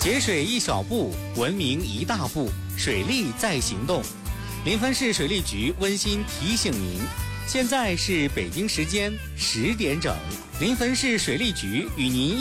节水一小步，文明一大步，水利在行动。临汾市水利局温馨提醒您，现在是北京时间10点整，临汾市水利局与您